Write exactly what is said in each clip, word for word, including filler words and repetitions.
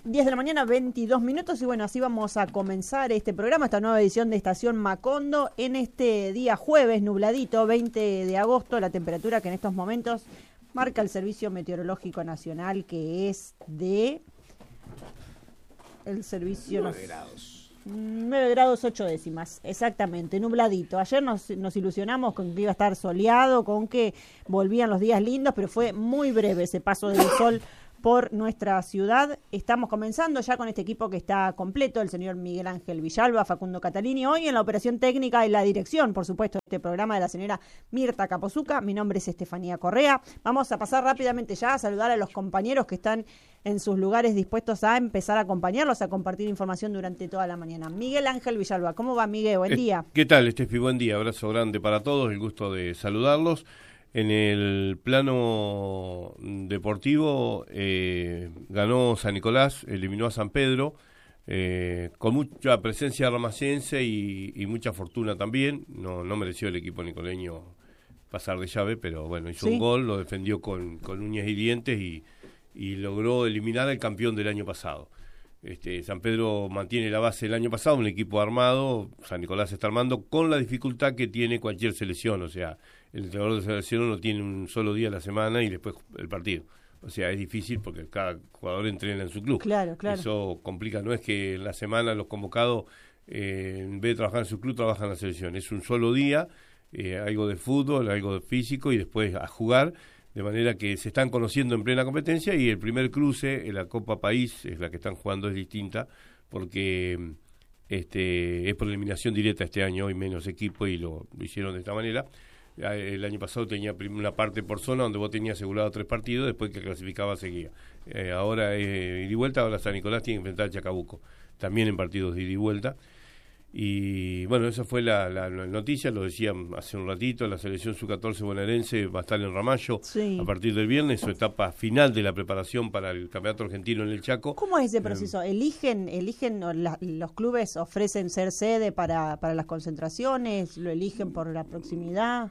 diez de la mañana, veintidós minutos, y bueno, así vamos a comenzar este programa, esta nueva edición de Estación Macondo, en este día jueves, nubladito, veinte de agosto, la temperatura que en estos momentos marca el Servicio Meteorológico Nacional, que es de... el servicio... nueve grados. nueve grados ocho décimas, exactamente, nubladito. Ayer nos, nos ilusionamos con que iba a estar soleado, con que volvían los días lindos, pero fue muy breve ese paso del sol por nuestra ciudad. Estamos comenzando ya con este equipo que está completo, el señor Miguel Ángel Villalba, Facundo Catalini, hoy en la operación técnica y la dirección, por supuesto, de este programa, de la señora Mirta Capozuca. Mi nombre es Estefanía Correa. Vamos a pasar rápidamente ya a saludar a los compañeros que están en sus lugares dispuestos a empezar a acompañarlos, a compartir información durante toda la mañana. Miguel Ángel Villalba, ¿cómo va, Miguel? Buen día. ¿Qué tal, Estefi? Buen día, abrazo grande para todos, el gusto de saludarlos. En el plano deportivo eh, ganó San Nicolás, eliminó a San Pedro, eh, con mucha presencia ramacense y, y mucha fortuna también. No, no mereció el equipo nicoleño pasar de llave, pero bueno, hizo ¿Sí? un gol, lo defendió con, con uñas y dientes y, y logró eliminar al campeón del año pasado. Este, San Pedro mantiene la base del año pasado, un equipo armado, San Nicolás está armando con la dificultad que tiene cualquier selección, o sea, el entrenador de selección no tiene un solo día a la semana y después el partido. O sea, es difícil porque cada jugador entrena en su club. Claro, claro. Eso complica, no es que en la semana los convocados, eh, en vez de trabajar en su club, trabajan en la selección. Es un solo día, eh, algo de fútbol, algo de físico y después a jugar. De manera que se están conociendo en plena competencia y el primer cruce en la Copa País, es la que están jugando, es distinta porque este es por eliminación directa este año, hay menos equipo y lo, lo hicieron de esta manera. El año pasado tenía una parte por zona donde vos tenías asegurado tres partidos, después que clasificaba seguía. Eh, ahora es eh, ida y vuelta, ahora San Nicolás tiene que enfrentar a Chacabuco, también en partidos de ida y vuelta. Y bueno, esa fue la, la, la noticia, lo decía hace un ratito, la selección sub catorce bonaerense va a estar en Ramallo sí. a partir del viernes, su etapa final de la preparación para el campeonato argentino en el Chaco. ¿Cómo es ese proceso? Eh, ¿Eligen, eligen la, los clubes ofrecen ser sede para, para las concentraciones? ¿Lo eligen por la proximidad?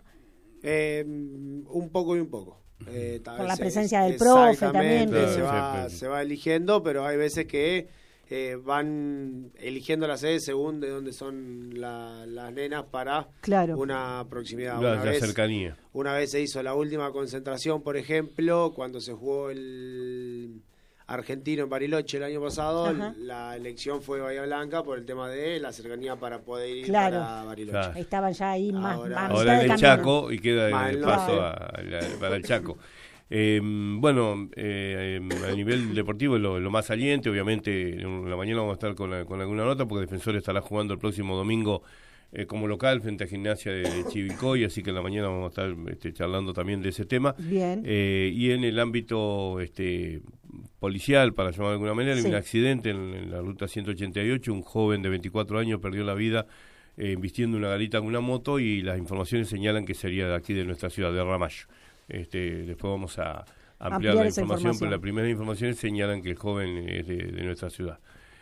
Eh, un poco y un poco. Eh, por la presencia del profe también. Claro, se, va, se va eligiendo, pero hay veces que... Eh, van eligiendo la sede según de dónde son la, las nenas para claro. una proximidad. La, una la vez, cercanía. Una vez se hizo la última concentración, por ejemplo, cuando se jugó el argentino en Bariloche el año pasado, Ajá. la elección fue Bahía Blanca por el tema de la cercanía para poder ir claro. para Bariloche. Claro. Estaban ya ahí más. Ahora, más ahora en el camino. Chaco y queda más el paso a, a la, para el Chaco. Eh, bueno, eh, a nivel deportivo lo, lo más saliente, obviamente en la mañana vamos a estar con, la, con alguna nota porque Defensor estará jugando el próximo domingo eh, como local frente a Gimnasia de, de Chivilcoy, así que en la mañana vamos a estar este, charlando también de ese tema. Bien. Eh, y en el ámbito este, policial, para llamar de alguna manera, sí. un accidente en, en la ruta ciento ochenta y ocho, un joven de veinticuatro años perdió la vida eh, vistiendo una garita con una moto y las informaciones señalan que sería de aquí de nuestra ciudad, de Ramallo. Este, después vamos a ampliar, ampliar la información, información, pero las primeras informaciones señalan que el joven es de, de nuestra ciudad.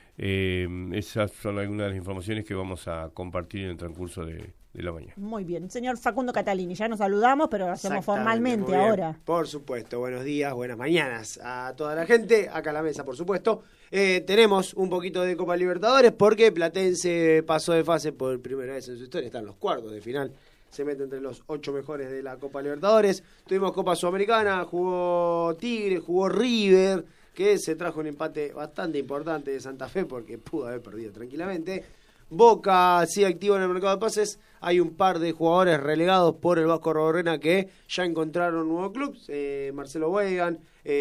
Eh, esas son algunas de las informaciones que vamos a compartir en el transcurso de, de la mañana. Muy bien. Señor Facundo Catalini, ya nos saludamos, pero lo hacemos formalmente ahora. Por supuesto, buenos días, buenas mañanas a toda la gente, acá a la mesa, por supuesto. Eh, tenemos un poquito de Copa Libertadores porque Platense pasó de fase por primera vez en su historia, están los cuartos de final. Se mete entre los ocho mejores de la Copa Libertadores. Tuvimos Copa Sudamericana, jugó Tigre, jugó River, que se trajo un empate bastante importante de Santa Fe porque pudo haber perdido tranquilamente. Boca sigue activo en el mercado de pases. Hay un par de jugadores relegados por el Vasco Arborena que ya encontraron un nuevo club. Eh, Marcelo Weigan,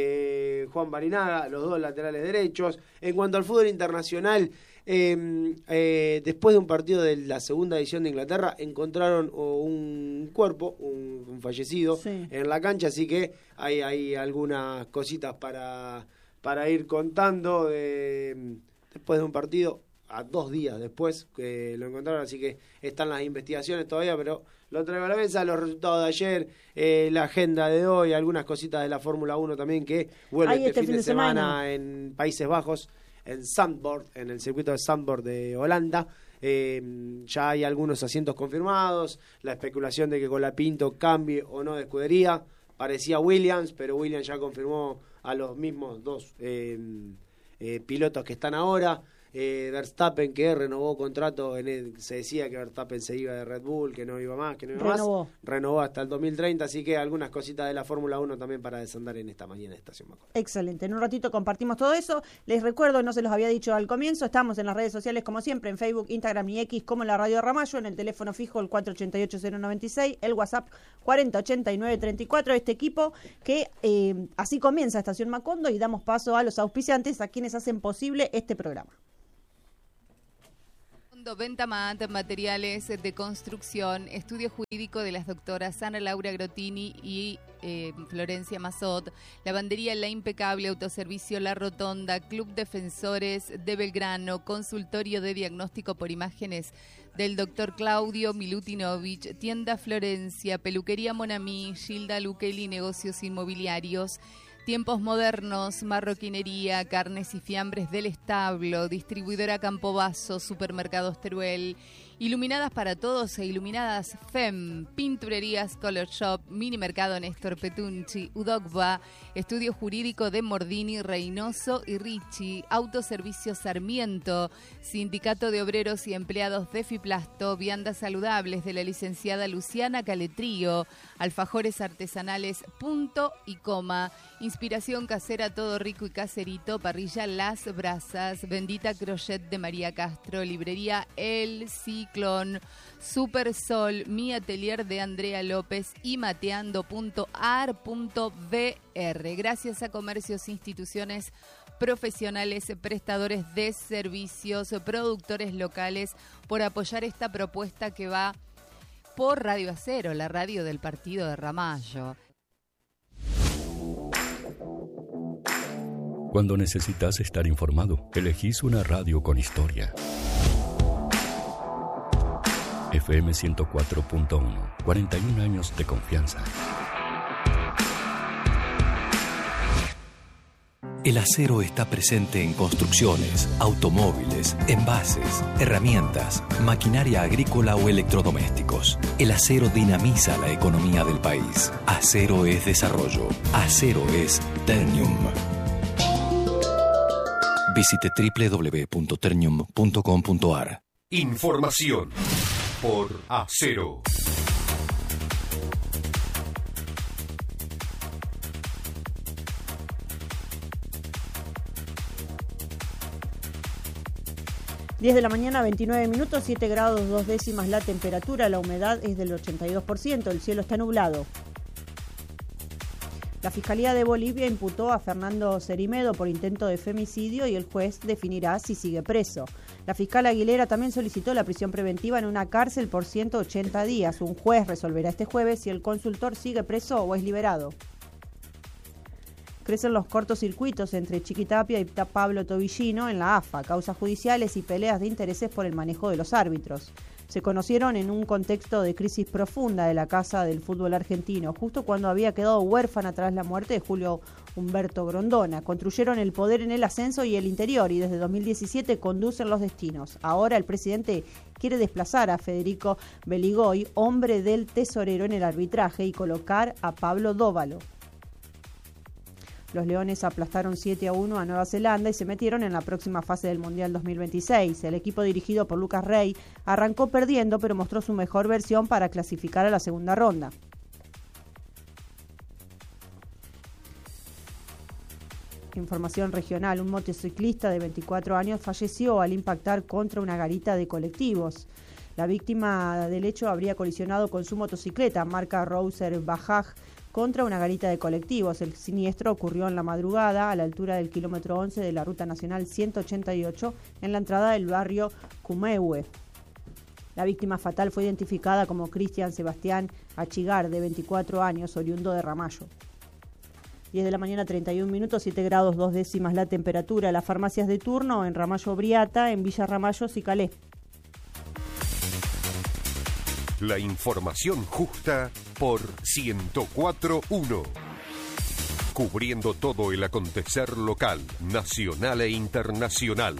eh, Juan Barinaga, los dos laterales derechos. En cuanto al fútbol internacional... Eh, eh, después de un partido de la segunda edición de Inglaterra encontraron oh, un cuerpo, un, un fallecido sí. en la cancha, así que hay, hay algunas cositas para, para ir contando de, después de un partido, a dos días después que lo encontraron, así que están las investigaciones todavía, pero lo traigo a la mesa, los resultados de ayer, eh, la agenda de hoy, algunas cositas de la Fórmula uno también que vuelve este, este fin de semana, semana en Países Bajos, en Zandvoort, en el circuito de Zandvoort de Holanda. Eh, ya hay algunos asientos confirmados, la especulación de que Colapinto cambie o no de escudería, parecía Williams, pero Williams ya confirmó a los mismos dos eh, eh, pilotos que están ahora. Eh, Verstappen, que renovó contrato, en el, se decía que Verstappen se iba de Red Bull, que no iba más, que no iba renovó. más. Renovó hasta el dos mil treinta, así que algunas cositas de la Fórmula uno también para desandar en esta mañana de Estación Macondo. Excelente, en un ratito compartimos todo eso. Les recuerdo, no se los había dicho al comienzo, estamos en las redes sociales como siempre, en Facebook, Instagram y X como la Radio Ramallo, en el teléfono fijo el cuatro ocho ocho cero nueve seis, el WhatsApp cuarenta ochenta y nueve treinta y cuatro, este equipo que eh, así comienza Estación Macondo y damos paso a los auspiciantes, a quienes hacen posible este programa. Ventamant, materiales de construcción, estudio jurídico de las doctoras Ana Laura Grotini y eh, Florencia Mazot, lavandería La Impecable, autoservicio La Rotonda, Club Defensores de Belgrano, consultorio de diagnóstico por imágenes del doctor Claudio Milutinovich, tienda Florencia, peluquería Monamí, Gilda Luqueli, negocios inmobiliarios, Tiempos Modernos, marroquinería, carnes y fiambres del establo, distribuidora Campobasso, supermercados Teruel, iluminadas para todos e iluminadas F E M, pinturerías Color Shop, mini mercado Néstor Petunchi, Udogba, estudio jurídico de Mordini, Reynoso y Ricci, autoservicio Sarmiento, sindicato de obreros y empleados de Fiplasto, viandas saludables de la licenciada Luciana Caletrío, alfajores artesanales Punto y Coma, inspiración casera todo rico y caserito, parrilla Las Brasas, bendita crochet de María Castro, librería El Ciclón, Super Sol, mi atelier de Andrea López y mateando punto ar punto b r. Gracias a comercios, instituciones, profesionales, prestadores de servicios, productores locales por apoyar esta propuesta que va por Radio Acero, la radio del partido de Ramallo. Cuando necesitas estar informado, elegís una radio con historia. F M ciento cuatro punto uno, cuarenta y un años de confianza. El acero está presente en construcciones, automóviles, envases, herramientas, maquinaria agrícola o electrodomésticos. El acero dinamiza la economía del país. Acero es desarrollo. Acero es Ternium. Visite doble u doble u doble u punto ternium punto com punto ar. Información por Acero. diez de la mañana, veintinueve minutos, siete grados dos décimas la temperatura, la humedad es del ochenta y dos por ciento, el cielo está nublado. La Fiscalía de Bolivia imputó a Fernando Cerimedo por intento de femicidio y el juez definirá si sigue preso. La fiscal Aguilera también solicitó la prisión preventiva en una cárcel por ciento ochenta días. Un juez resolverá este jueves si el consultor sigue preso o es liberado. Crecen los cortocircuitos entre Chiquitapia y Pablo Tobillino en la A F A, causas judiciales y peleas de intereses por el manejo de los árbitros. Se conocieron en un contexto de crisis profunda de la Casa del Fútbol Argentino, justo cuando había quedado huérfana tras la muerte de Julio Humberto Grondona. Construyeron el poder en el ascenso y el interior y desde dos mil diecisiete conducen los destinos. Ahora el presidente quiere desplazar a Federico Beligoy, hombre del tesorero, en el arbitraje y colocar a Pablo Dóvalo. Los Leones aplastaron siete a uno a Nueva Zelanda y se metieron en la próxima fase del Mundial dos mil veintiséis. El equipo dirigido por Lucas Rey arrancó perdiendo, pero mostró su mejor versión para clasificar a la segunda ronda. Información regional. Un motociclista de veinticuatro años falleció al impactar contra una garita de colectivos. La víctima del hecho habría colisionado con su motocicleta, marca Rouser Bajaj, contra una garita de colectivos. El siniestro ocurrió en la madrugada a la altura del kilómetro once de la Ruta Nacional ciento ochenta y ocho en la entrada del barrio Cumeue. La víctima fatal fue identificada como Cristian Sebastián Achigar, de veinticuatro años, oriundo de Ramallo. diez de la mañana, treinta y un minutos, siete grados dos décimas la temperatura. Las farmacias de turno en Ramallo Briata, en Villa Ramallo, Cicalé. La información justa por ciento cuatro punto uno. Cubriendo todo el acontecer local, nacional e internacional.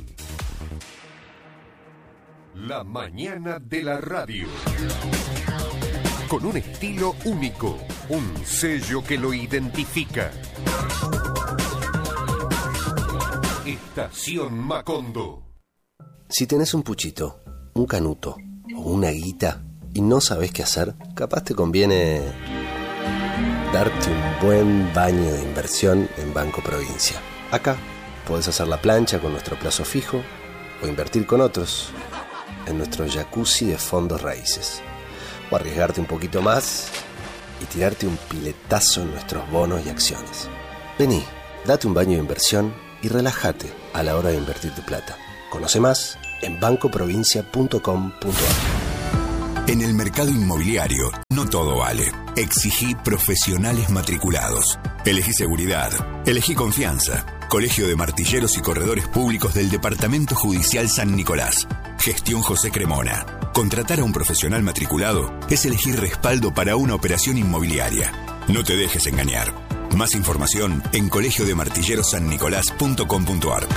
La mañana de la radio. Con un estilo único, un sello que lo identifica. Estación Macondo. Si tenés un puchito, un canuto o una guita y no sabés qué hacer, capaz te conviene darte un buen baño de inversión en Banco Provincia. Acá podés hacer la plancha con nuestro plazo fijo o invertir con otros en nuestro jacuzzi de fondos raíces. O arriesgarte un poquito más y tirarte un piletazo en nuestros bonos y acciones. Vení, date un baño de inversión y relájate a la hora de invertir tu plata. Conoce más en banco provincia punto com punto a r. En el mercado inmobiliario, no todo vale. Exigí profesionales matriculados. Elegí seguridad. Elegí confianza. Colegio de Martilleros y Corredores Públicos del Departamento Judicial San Nicolás. Gestión José Cremona. Contratar a un profesional matriculado es elegir respaldo para una operación inmobiliaria. No te dejes engañar. Más información en colegio de martilleros san nicolás punto com punto a r.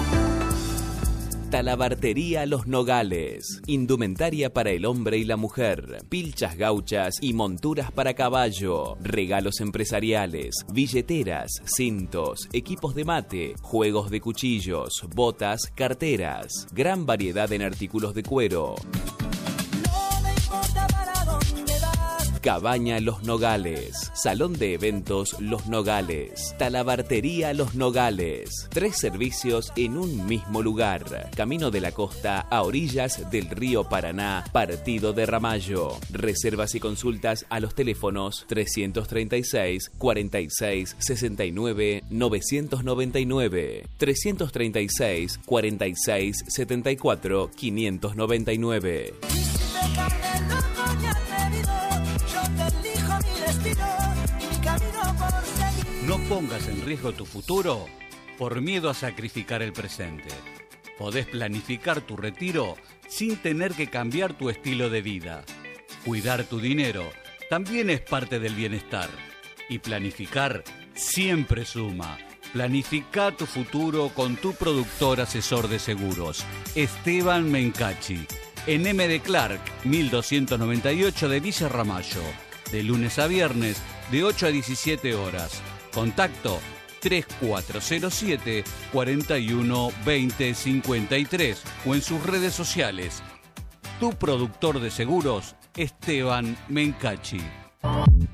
Talabartería Los Nogales. Indumentaria para el hombre y la mujer. Pilchas gauchas y monturas para caballo. Regalos empresariales. Billeteras, cintos, equipos de mate, juegos de cuchillos, botas, carteras. Gran variedad en artículos de cuero. Cabaña Los Nogales. Salón de eventos Los Nogales. Talabartería Los Nogales. Tres servicios en un mismo lugar. Camino de la Costa a orillas del río Paraná, partido de Ramallo. Reservas y consultas a los teléfonos trescientos treinta y seis, cuarenta y seis, sesenta y nueve, novecientos noventa y nueve, trescientos treinta y seis, cuarenta y seis, setenta y cuatro, quinientos noventa y nueve. No pongas en riesgo tu futuro por miedo a sacrificar el presente. Podés planificar tu retiro sin tener que cambiar tu estilo de vida. Cuidar tu dinero también es parte del bienestar. Y planificar siempre suma. Planifica tu futuro con tu productor asesor de seguros, Esteban Mencachi, en M de Clark, mil doscientos noventa y ocho de Villa Ramallo, de lunes a viernes, de ocho a diecisiete horas. Contacto tres cuatro cero siete, cuatro uno dos cero cinco tres o en sus redes sociales. Tu productor de seguros, Esteban Mencachi.